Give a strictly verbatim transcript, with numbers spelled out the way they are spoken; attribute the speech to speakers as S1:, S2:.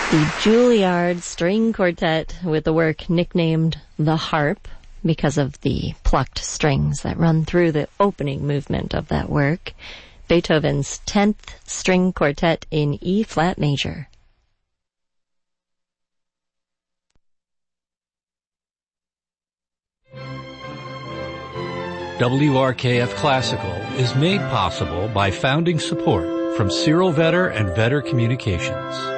S1: The Juilliard String Quartet with the work nicknamed The Harp because of the plucked strings that run through the opening movement of that work. Beethoven's tenth String Quartet in E-flat major.
S2: W R K F Classical is made possible by founding support from Cyril Vetter and Vetter Communications.